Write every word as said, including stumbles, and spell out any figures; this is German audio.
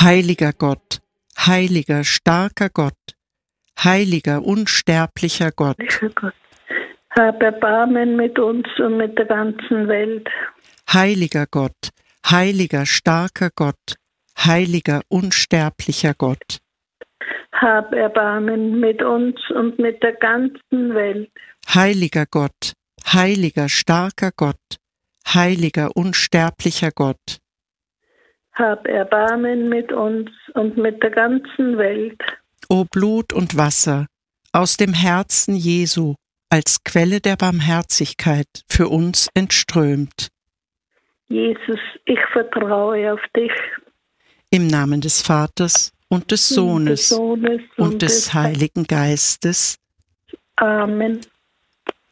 Heiliger Gott, heiliger, starker Gott, heiliger, unsterblicher Gott, Gott, hab Erbarmen mit uns und mit der ganzen Welt. heiliger Gott, heiliger, starker Gott, heiliger, unsterblicher Gott, Hab Erbarmen mit uns und mit der ganzen Welt. heiliger Gott, heiliger, starker Gott, heiliger, unsterblicher Gott, Hab Erbarmen mit uns und mit der ganzen Welt. o Blut und Wasser aus dem Herzen Jesu als Quelle der Barmherzigkeit für uns entströmt. Jesus, ich vertraue auf dich. Im Namen des Vaters und des Sohnes Sohnes und des Heiligen Geistes. Amen.